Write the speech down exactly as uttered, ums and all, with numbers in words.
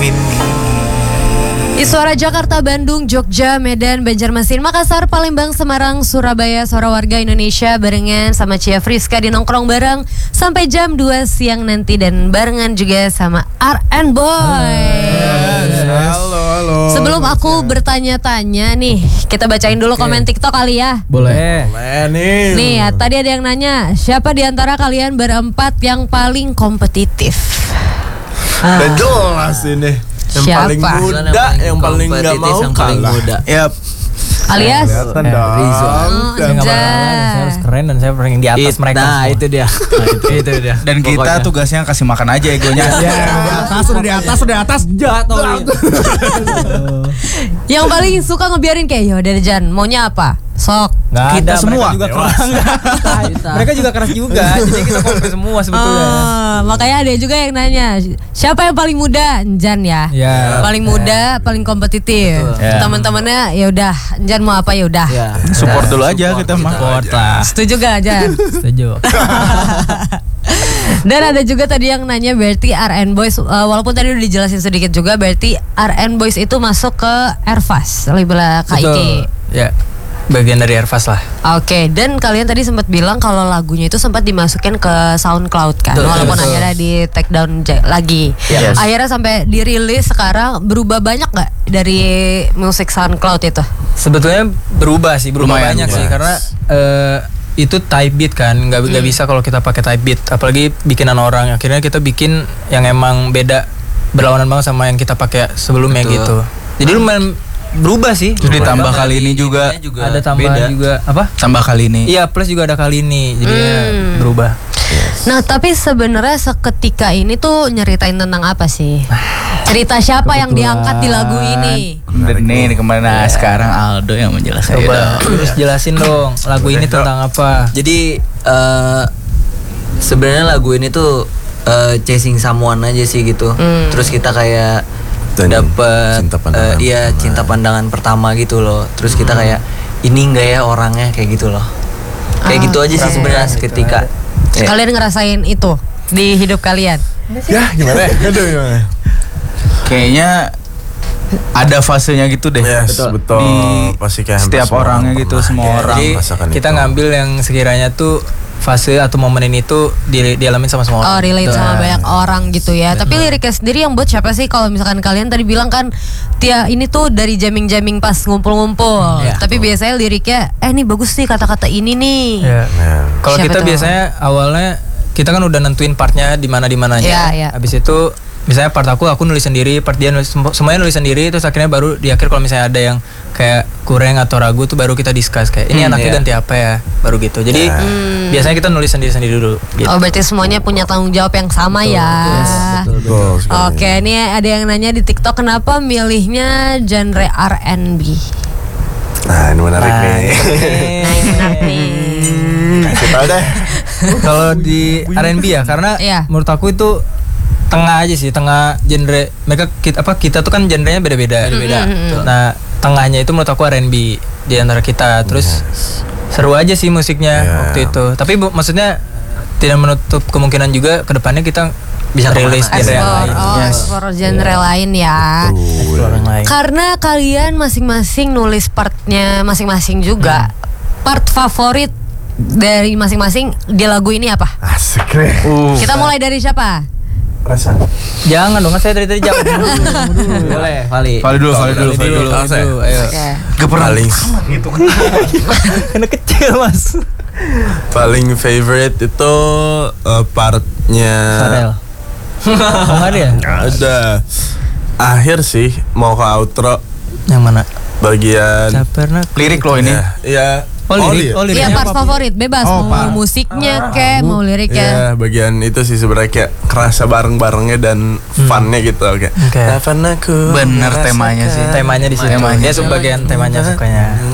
ini. Suara Jakarta, Bandung, Jogja, Medan, Banjarmasin, Makassar, Palembang, Semarang, Surabaya, suara warga Indonesia barengan sama Cia Friska di nongkrong bareng sampai jam dua siang nanti dan barengan juga sama R and Boy. Halo, halo. Sebelum aku bertanya-tanya nih, kita bacain dulu komen TikTok kali ya. Boleh. Boleh nih. Nih ya, tadi ada yang nanya, siapa di antara kalian berempat yang paling kompetitif? Udah jelas ini. Yang Siapa? paling muda, yang paling nggak mau yang paling kalah. muda. Yap. Alias? Kelihatan dong. Oh, Saya nggak Jan. bakalan, saya harus keren dan saya paling di atas It- mereka Nah semua. itu dia. Nah, itu, itu dia. Dan kita Pokoknya. tugasnya kasih makan aja egonya. Ya, di atas, udah di atas, udah di atas, jatuh. Yang paling suka ngebiarin kayak, yaudah deh Jan, maunya apa? Sok. Nggak Kita ada, semua. mereka juga keras. Mereka juga keras juga, jadi kita kompet semua sebetulnya. Ah, makanya ada juga yang nanya, siapa yang paling muda? Jan ya. Ya. Paling muda, paling kompetitif. Ya. Teman-temannya ya udah, Jan mau apa ya udah. Ya. Support dulu aja kita mah. Support lah. Setuju gak Jan? Setuju. Dan ada juga tadi yang nanya berarti R and Boys, uh, walaupun tadi udah dijelasin sedikit juga, berarti R and Boys itu masuk ke Airfast, label K I K. Betul. Ya. Bagian dari Airfast lah. Oke, dan kalian tadi sempat bilang kalau lagunya itu sempat dimasukin ke SoundCloud kan, Betul, walaupun betul. akhirnya di take down j- lagi. Yes. Akhirnya sampai dirilis sekarang, berubah banyak nggak dari musik SoundCloud itu? Sebetulnya berubah sih, berubah Lumayan, banyak sih lumayan. karena eh, itu type beat kan, nggak nggak bisa kalau kita pakai type beat, apalagi bikinan orang. Akhirnya kita bikin yang emang beda, berlawanan banget sama yang kita pakai sebelumnya. Betul. Gitu. Jadi lumayan berubah sih. Terus ditambah Dan kali ini juga, ininya juga ada tambahan beda. juga apa? tambah kali ini. Iya, plus juga ada kali ini, jadinya Hmm. berubah. Nah, tapi sebenarnya seketika ini tuh nyeritain tentang apa sih? Cerita siapa yang diangkat di lagu ini? Dan nih kemana sekarang Aldo yang menjelaskan. Coba terus jelasin dong lagu ini tentang apa? Jadi eh, sebenarnya lagu ini tuh eh, chasing someone aja sih gitu. Hmm. Terus kita kayak Dan dapet cinta pandangan eh, iya pertama. cinta pandangan pertama gitu loh. Terus kita kayak ini enggak ya orangnya kayak gitu loh. Kayak Ah, gitu aja sih oke. sebenarnya seketika. Ya. Kalian ngerasain itu di hidup kalian? Ya gimana? Aduh gimana? Kayaknya ada fasenya gitu deh. Yes, Betul. betul. Di Pasti kayak hampir setiap semua orangnya orang gitu, pernah semua ya, orang. Jadi merasakan kita itu. ngambil yang sekiranya tuh fase atau momen ini tuh di, dialamin sama semua orang. Oh, relate Betul. sama banyak orang gitu ya. Tapi liriknya sendiri yang buat siapa sih? Kalau misalkan kalian tadi bilang kan, Tia ini tuh dari jamming-jamming pas ngumpul-ngumpul. Ya. Tapi biasanya liriknya, eh ini bagus nih kata-kata ini nih. Ya. Ya. Kalau Siapa kita tuh? biasanya awalnya kita kan udah nentuin partnya di mana di mananya. Iya, iya. Habis itu misalnya part aku aku nulis sendiri, part dia nulis sem- semuanya nulis sendiri, terus akhirnya baru di akhir kalau misalnya ada yang kayak kurang atau ragu tuh baru kita discuss kayak ini Hmm, anaknya iya. ganti apa ya, baru gitu. Jadi Hmm. biasanya kita nulis sendiri-sendiri dulu gitu. Oh, berarti semuanya punya tanggung jawab yang sama ya. Betul sekali. Oke, ini ada yang nanya di TikTok, kenapa milihnya genre R and B? Nah ini menarik Nah, nih. Nah, ini menarik nih. Kasih tau deh. Kalau di R and B ya, karena Iya. menurut aku itu tengah aja sih, tengah genre. Mereka kita apa kita tuh kan genrenya beda-beda. Beda-beda. Mm-mm. Nah, tengahnya itu menurut aku R and B di antara kita. Terus seru aja sih musiknya Iya. waktu itu. Tapi bu- maksudnya tidak menutup kemungkinan juga kedepannya kita Bisa rilis kemana. genre yang Explore, lain. oh, Yes. explore genre lain ya. Explore yang lain. Karena kalian masing-masing nulis partnya masing-masing juga. Part favorit dari masing-masing di lagu ini apa? Asik nih. Uh, Kita mulai dari siapa? Rasa. Jangan dong, kan saya dari tadi jawab dulu. Boleh, Vali. Vali dulu, Vali dulu, Vali dulu. Vali dulu, ayo. Oke. Gak pernah Paling Karena kecil, Mas. paling favorite itu uh, partnya. Sarel. Oh, nggak ada ya? Ada. Akhir sih mau ke outro Yang mana? bagian. Caperna. lirik loh ini. Ya, ya. Oh, lirik. Oh, Iya, liriknya part apa? favorit bebas, Oh, mau part. musiknya kek, mau liriknya. Ya, bagian itu sih sebenarnya kayak kerasa bareng-barengnya dan funnya gitu kayak. Oke. Kapan aku Bener merasakan- temanya sih. Temanya di situ. Temanya. Dia sebagian temanya sukanya.